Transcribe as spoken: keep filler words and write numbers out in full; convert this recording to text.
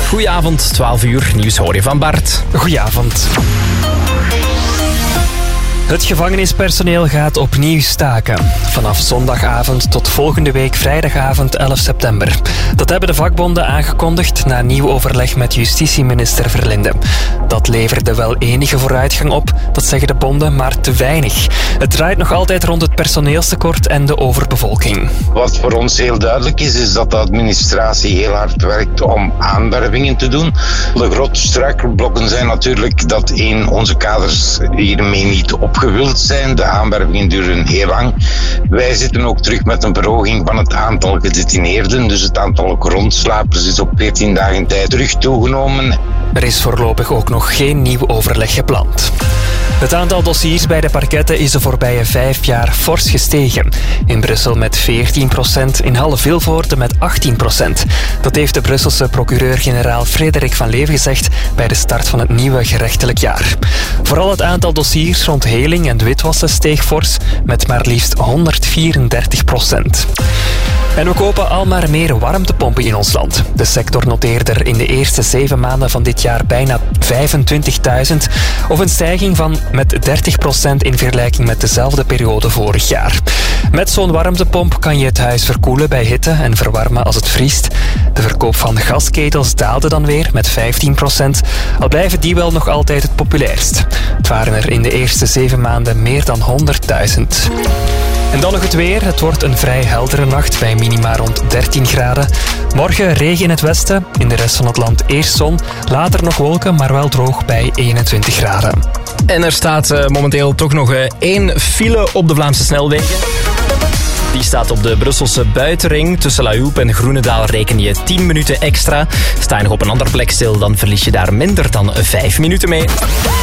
Goedenavond, twaalf uur, nieuws hoor je van Bart. Goedenavond. Het gevangenispersoneel gaat opnieuw staken. Vanaf zondagavond tot volgende week vrijdagavond elf september. Dat hebben de vakbonden aangekondigd na nieuw overleg met justitieminister Verlinde. Dat leverde wel enige vooruitgang op, dat zeggen de bonden, maar te weinig. Het draait nog altijd rond het personeelstekort en de overbevolking. Wat voor ons heel duidelijk is, is dat de administratie heel hard werkt om aanwervingen te doen. De grote struikelblokken zijn natuurlijk dat één, onze kaders hiermee niet op gewild zijn. De aanwervingen duren heel lang. Wij zitten ook terug met een verhoging van het aantal gedetineerden. Dus het aantal grondslapers is op veertien dagen tijd terug toegenomen. Er is voorlopig ook nog geen nieuw overleg gepland. Het aantal dossiers bij de parketten is de voorbije vijf jaar fors gestegen. In Brussel met veertien procent, in Halle-Vilvoorde met achttien procent. Dat heeft de Brusselse procureur-generaal Frederik van Leeuwen gezegd bij de start van het nieuwe gerechtelijk jaar. Vooral het aantal dossiers rond heling en witwassen steeg fors met maar liefst honderdvierendertig procent. En we kopen al maar meer warmtepompen in ons land. De sector noteerde er in de eerste zeven maanden van dit jaar bijna vijfentwintigduizend, of een stijging van met dertig procent in vergelijking met dezelfde periode vorig jaar. Met zo'n warmtepomp kan je het huis verkoelen bij hitte en verwarmen als het vriest. De verkoop van gasketels daalde dan weer met vijftien procent, al blijven die wel nog altijd het populairst. Het waren er in de eerste zeven maanden meer dan honderdduizend. En dan nog het weer. Het wordt een vrij heldere nacht bij minima rond dertien graden. Morgen regen in het westen. In de rest van het land eerst zon. Later nog wolken, maar wel droog bij eenentwintig graden. En er staat uh, momenteel toch nog uh, één file op de Vlaamse snelwegen. Die staat op de Brusselse buitenring. Tussen La Hulpe en Groenendaal reken je tien minuten extra. Sta je nog op een andere plek stil, dan verlies je daar minder dan vijf minuten mee.